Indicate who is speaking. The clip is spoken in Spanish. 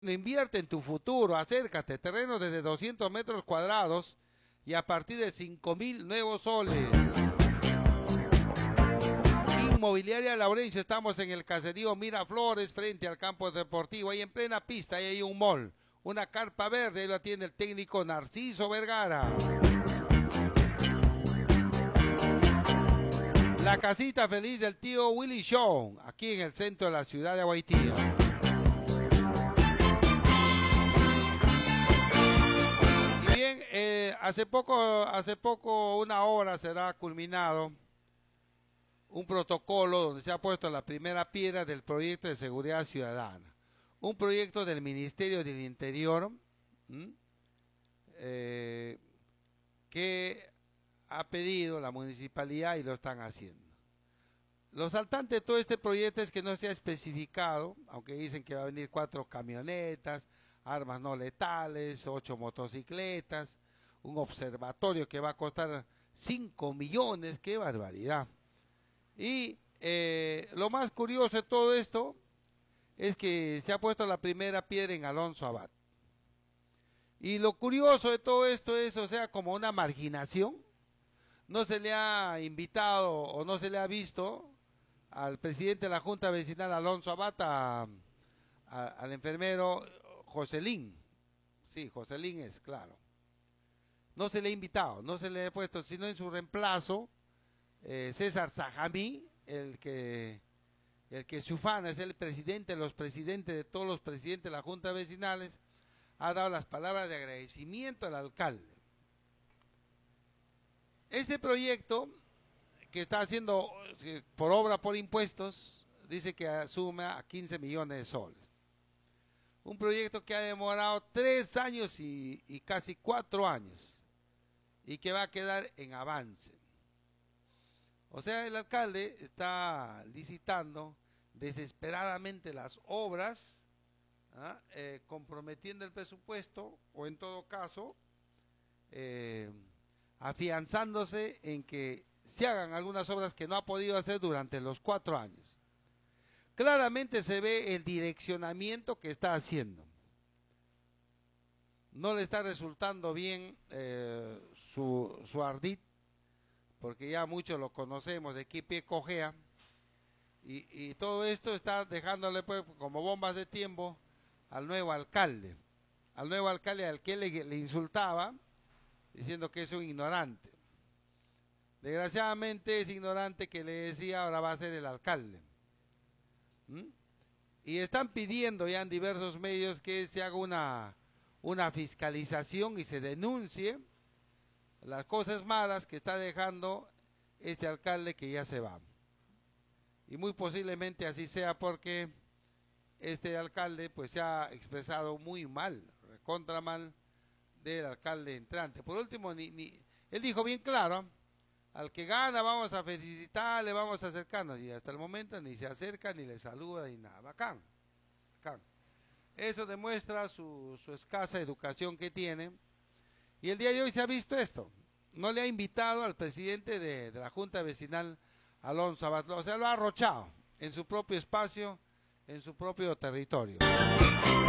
Speaker 1: Invierte en tu futuro, acércate, terreno desde 200 metros cuadrados y a partir de 5.000 nuevos soles. Inmobiliaria Laurencio, estamos en el caserío Miraflores, frente al campo deportivo, ahí en plena pista, ahí hay un mall, una carpa verde, ahí lo atiende el técnico Narciso Vergara. La casita feliz del tío Willy Shaw, aquí en el centro de la ciudad de Guaitía. Bien, hace poco, una hora será culminado un protocolo donde se ha puesto la primera piedra del proyecto de seguridad ciudadana. Un proyecto del Ministerio del Interior que ha pedido la municipalidad y lo están haciendo. Lo saltante de todo este proyecto es que no se ha especificado, aunque dicen que va a venir 4 camionetas, armas no letales, 8 motocicletas, un observatorio que va a costar 5 millones, qué barbaridad. Y lo más curioso de todo esto es que se ha puesto la primera piedra en Alonso Abad. Y lo curioso de todo esto es, o sea, como una marginación. No se le ha invitado o no se le ha visto al presidente de la Junta Vecinal Alonso Abad, al enfermero Joselín. Sí, Joselín es, claro. No se le ha invitado, no se le ha puesto, sino en su reemplazo, César Sajamí, el que se ufana, es el presidente de todos los presidentes de la Junta Vecinales, ha dado las palabras de agradecimiento al alcalde. Este proyecto que está haciendo por obra por impuestos, dice que asume a 15 millones de soles. Un proyecto que ha demorado 3 años y casi 4 años y que va a quedar en avance. O sea, el alcalde está licitando desesperadamente las obras, comprometiendo el presupuesto o en todo caso afianzándose en que se hagan algunas obras que no ha podido hacer durante los 4 años. Claramente se ve el direccionamiento que está haciendo. No le está resultando bien su ardid, porque ya muchos lo conocemos, de qué pie cojea, y todo esto está dejándole pues como bombas de tiempo al nuevo alcalde al que le insultaba, diciendo que es un ignorante. Desgraciadamente ese ignorante que le decía ahora va a ser el alcalde. Y están pidiendo ya en diversos medios que se haga una fiscalización y se denuncie las cosas malas que está dejando este alcalde que ya se va. Y muy posiblemente así sea porque este alcalde pues se ha expresado muy mal, recontra mal del alcalde entrante. Por último, él dijo bien claro, al que gana vamos a felicitarle, vamos a acercarnos, y hasta el momento ni se acerca, ni le saluda, ni nada. Bacán, bacán. Eso demuestra su escasa educación que tiene, y el día de hoy se ha visto esto. No le ha invitado al presidente de la Junta Vecinal, Alonso Abad, o sea, lo ha arrochado en su propio espacio, en su propio territorio.